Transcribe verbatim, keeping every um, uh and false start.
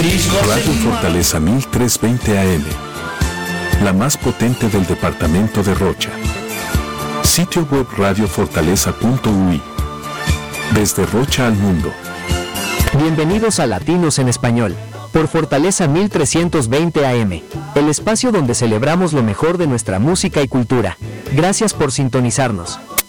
Radio Fortaleza mil trescientos veinte A M, la más potente del departamento de Rocha. Sitio web radio fortaleza punto u i. Desde Rocha al mundo. Bienvenidos a Latinos en Español, por Fortaleza mil trescientos veinte A M, el espacio donde celebramos lo mejor de nuestra música y cultura. Gracias por sintonizarnos.